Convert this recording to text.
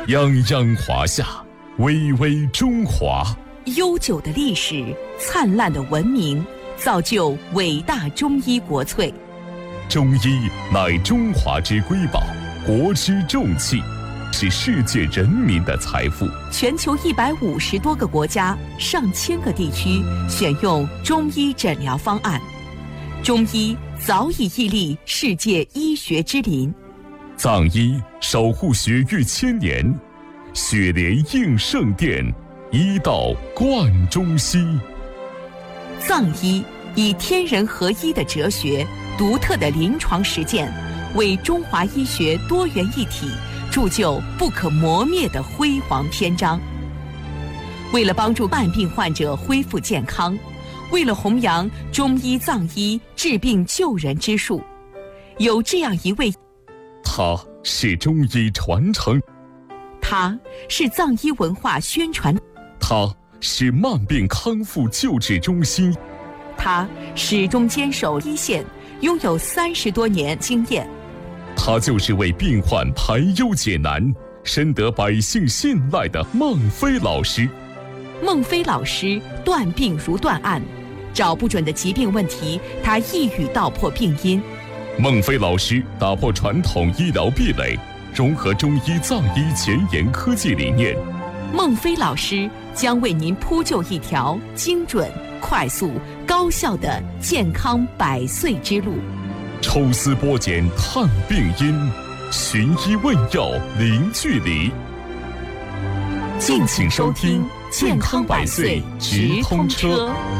泱泱华夏，巍巍中华。 悠久的历史，灿烂的文明，造就伟大中医国粹。 中医乃中华之瑰宝，国之重器，是世界人民的财富。 全球150多个国家、上千个地区选用中医诊疗方案，中医早已屹立世界医学之林。 藏医守护血域千年，血莲应圣殿，医道贯中西。 藏医以天人合一的哲学、独特的临床实践，为中华医学多元一体铸就不可磨灭的辉煌篇章。为了帮助慢病患者恢复健康，为了弘扬中医藏医治病救人之术，有这样一位， 他是中医传承， 他是藏医文化宣传， 他是慢病康复救治中心， 他始终坚守一线，拥有30多年经验。 他就是为病患排忧解难、深得百姓信赖的孟非老师。 孟非老师断病如断案，找不准的疾病问题，他一语道破病因。 孟非老师打破传统医疗壁垒，融合中医藏医前沿科技理念。 孟非老师将为您铺就一条精准、快速、高效的健康100岁之路。 抽丝剥茧探病因，寻医问药零距离。 敬请收听《健康100岁直通车》。